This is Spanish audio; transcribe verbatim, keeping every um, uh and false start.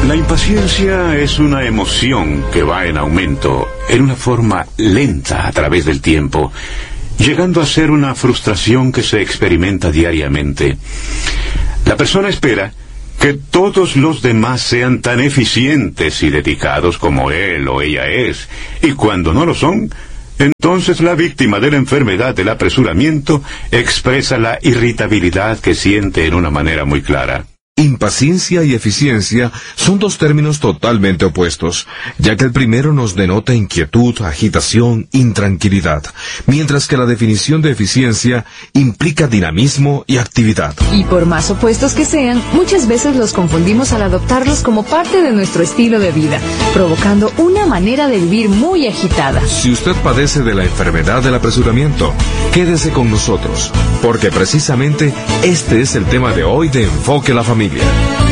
La impaciencia es una emoción que va en aumento, en una forma lenta a través del tiempo, llegando a ser una frustración que se experimenta diariamente. La persona espera que todos los demás sean tan eficientes y dedicados como él o ella es, y cuando no lo son, entonces la víctima de la enfermedad del apresuramiento expresa la irritabilidad que siente en una manera muy clara. Impaciencia y eficiencia son dos términos totalmente opuestos, ya que el primero nos denota inquietud, agitación, intranquilidad, mientras que la definición de eficiencia implica dinamismo y actividad. Y por más opuestos que sean, muchas veces los confundimos al adoptarlos como parte de nuestro estilo de vida, provocando una manera de vivir muy agitada. Si usted padece de la enfermedad del apresuramiento, quédese con nosotros, porque precisamente este es el tema de hoy de Enfoque la Familia.